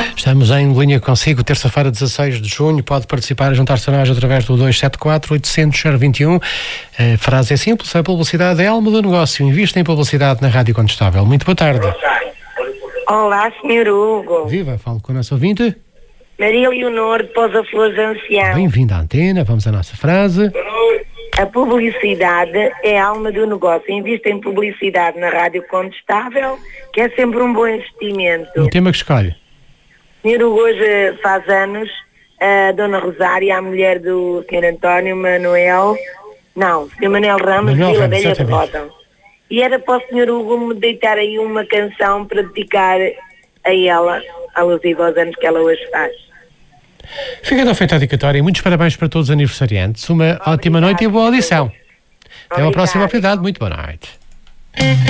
Estamos em linha consigo, terça-feira, 16 de junho. Pode participar e juntar-se a nós através do 274-800-021. A frase é simples: a publicidade é alma do negócio. Invista em publicidade na Rádio Contestável. Muito boa tarde. Olá, Sr. Hugo. Viva, falo com a nossa ouvinte. Maria Leonor de Pousa Flores Ancião. Bem-vinda à antena. Vamos à nossa frase. A publicidade é a alma do negócio. Invista em publicidade na Rádio Contestável, que é sempre um bom investimento. O tema que escolhe. Sr. Hugo, hoje faz anos, a Dona Rosária, a mulher do Sr. António Manuel, não, Sr. Manuel Ramos, de Vila Velha de Ródão. E era para o Sr. Hugo me deitar aí uma canção para dedicar a ela, alusiva aos anos que ela hoje faz. Fica feita a dedicatória e muitos parabéns para todos os aniversariantes. Uma ótima noite e boa audição. Até uma próxima oportunidade. Muito boa noite.